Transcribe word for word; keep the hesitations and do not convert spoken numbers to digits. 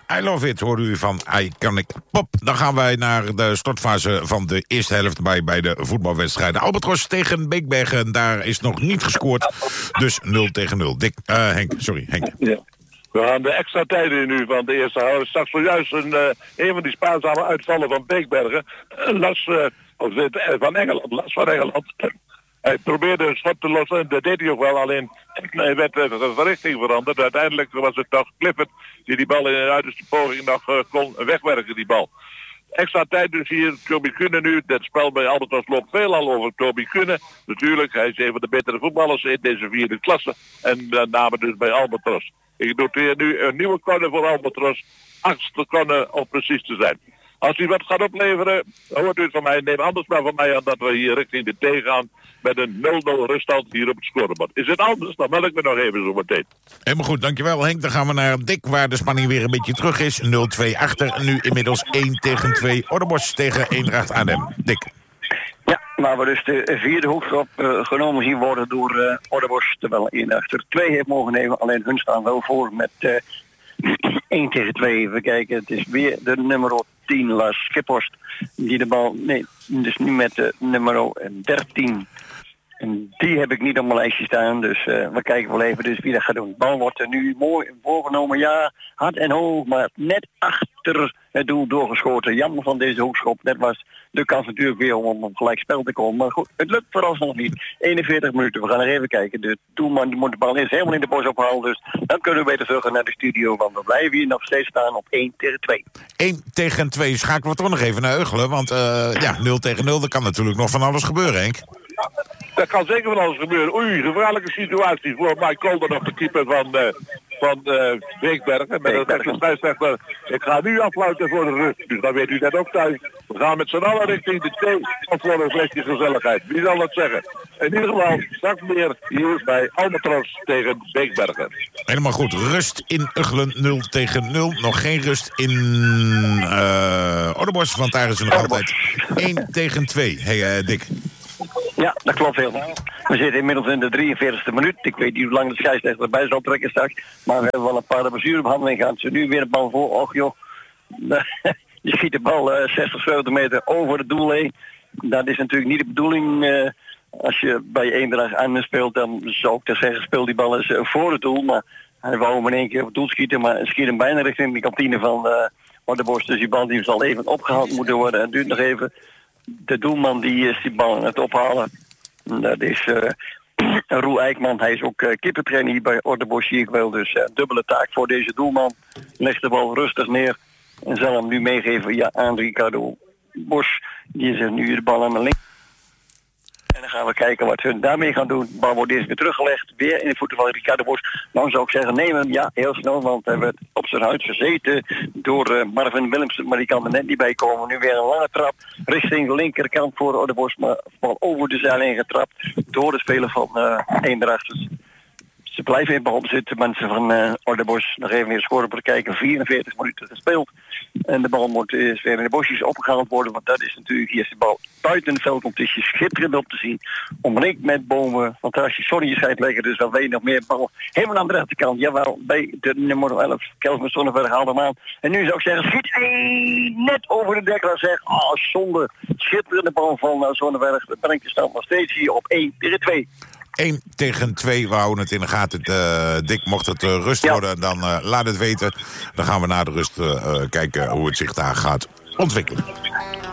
I Love It hoorde u van Iconic Pop. Dan gaan wij naar de slotfase van de eerste helft bij, bij de voetbalwedstrijden. Albatros tegen Beekbergen, daar is nog niet gescoord. Dus nul tegen nul. Dick, uh, Henk, sorry, Henk. Ja. We gaan de extra tijden nu van de eerste helft. Straks zojuist een, uh, een van die spaarzame uitvallen van Beekbergen. Uh, Las uh, of dit, uh, van Engeland. Las van Engeland. Hij probeerde een schot te lossen, dat deed hij ook wel, alleen hij werd de richting veranderd. Uiteindelijk was het toch Clifford die die bal in een uiterste poging nog uh, kon wegwerken, die bal. Extra tijd dus hier, Toby Kuhne nu. Het spel bij Albatros loopt veelal over Toby Kuhne. Natuurlijk, hij is een van de betere voetballers in deze vierde klasse. En met uh, name dus bij Albatros. Ik noteer nu een nieuwe corner voor Albatros. Achtste corner om precies te zijn. Als hij wat gaat opleveren, hoort u het van mij. Neem anders maar van mij aan dat we hier richting de thee gaan met een nul nul ruststand hier op het scorebord. Is het anders? Dan meld ik me nog even zo meteen. Helemaal goed, dankjewel Henk. Dan gaan we naar Dick, waar de spanning weer een beetje terug is. nul twee achter, nu inmiddels één tegen twee. Ordenbosch tegen Eendracht Arnhem. Dick. Ja, waar we dus de vierde hoekschop uh, genomen zien worden door uh, Ordenbosch. Terwijl Eendracht er twee heeft mogen nemen. Alleen hun staan wel voor met uh, één tegen twee. Even kijken, het is weer de nummer tien, Lars Schiphorst. Die de bal, nee, dus nu met de nummer dertien. En die heb ik niet op mijn lijstje staan, dus uh, we kijken wel even dus wie dat gaat doen. De bal wordt er nu mooi voorgenomen, ja, hard en hoog, maar net achter het doel doorgeschoten. Jammer van deze hoekschop, dat was de kans natuurlijk weer om op gelijk spel te komen. Maar goed, het lukt vooralsnog niet. eenenveertig minuten, we gaan er even kijken. De doelman moet de bal eerst helemaal in de bos ophalen, dus dan kunnen we beter terug naar de studio, want we blijven hier nog steeds staan op één tegen twee. één tegen twee, schakelen we toch nog even naar Uggelen, want uh, ja, nul tegen nul, er kan natuurlijk nog van alles gebeuren, Henk. Dat kan zeker van alles gebeuren. Oei, gevaarlijke situatie voor Mike Kolder op de keeper van, uh, van uh, Beekbergen. Met een scheidsrechter. Ik ga nu afluiten voor de rust. Dus dan weet u dat ook thuis. We gaan met z'n allen richting de thee of voor een flesje gezelligheid. Wie zal dat zeggen? In ieder geval, straks meer hier bij Albatros tegen Beekbergen. Helemaal goed. Rust in Uggelen, nul tegen nul. Nog geen rust in uh, Ordenbosch, want daar is er nog altijd één tegen twee. Hey uh, Dick. Ja, dat klopt helemaal. We zitten inmiddels in de drieënveertigste minuut. Ik weet niet hoe lang de scheidsrechter erbij zal trekken straks. Maar we hebben wel een paar blessurebehandelingen gehad. Ze nu weer de bal voor. Och joh. Je schiet de bal uh, zestig, zeventig meter over het doel heen. Dat is natuurlijk niet de bedoeling. Uh, als je bij Eendracht aan speelt, dan zou ik te zeggen, speel die bal eens uh, voor het doel. Maar hij wou hem in één keer op het doel schieten. Maar schiet hem bijna richting de kantine van uh, Ordenbosch. Dus die bal die zal even opgehaald moeten worden. Het duurt nog even. De doelman die is die bal aan het ophalen. Dat is uh, Roel Eijkman. Hij is ook uh, keepertrainer hier bij Ordenbosch, zie ik wel. Dus uh, dubbele taak voor deze doelman. Legt de bal rustig neer. En zal hem nu meegeven ja, aan Ricardo Bosch. Die is er nu de bal aan de linker. En dan gaan we kijken wat hun daarmee gaan doen. De bal wordt eerst weer teruggelegd. Weer in de voeten van Ricardo Bosch. Dan zou ik zeggen, neem hem ja, heel snel. Want hij werd op zijn huid gezeten door uh, Marvin Willemsen. Maar die kan er net niet bij komen. Nu weer een lange trap richting de linkerkant voor Ordenbosch. Maar bal over de zijlijn getrapt door de speler van uh, Eendracht. Dus ze blijven in balbezit, mensen van uh, Ordenbosch. Nog even weer scoren voor kijken. vierenveertig minuten gespeeld. En de bal moet eerst weer in de bosjes opgehaald worden. Want dat is natuurlijk, hier is de bal buiten het veld. Het is je schitterend op te zien. Omringd met bomen. Fantastisch. Sorry, je schijnt leggen. Dus dan weet je nog meer bal. Helemaal aan de rechterkant. Jawel, bij de nummer elf. Kelvin Sonnenberg haalt hem aan. En nu zou ik zeggen, schiet hey, net over de dekla. Zeg, oh, zonde. Schitterende bal van uh, Sonnenberg. Dat brengt de stand nog steeds hier op één tegen twee. één tegen twee, we houden het in de gaten. Uh, Dick, mocht het uh, rust ja. worden, dan uh, laat het weten. Dan gaan we na de rust uh, kijken hoe het zich daar gaat ontwikkelen.